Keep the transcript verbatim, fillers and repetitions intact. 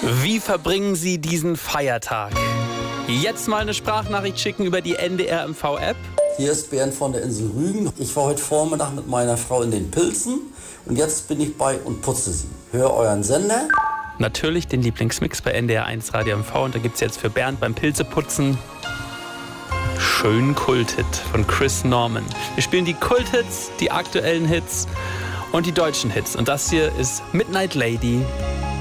Wie verbringen Sie diesen Feiertag? Jetzt mal eine Sprachnachricht schicken über die N D R M V-App. Hier ist Bernd von der Insel Rügen. Ich war heute Vormittag mit meiner Frau in den Pilzen und jetzt bin ich bei und putze sie. Hör euren Sender. Natürlich den Lieblingsmix bei N D R eins Radio M V und da gibt es jetzt für Bernd beim Pilzeputzen schön Kulthit von Chris Norman. Wir spielen die Kulthits, die aktuellen Hits und die deutschen Hits und das hier ist Midnight Lady.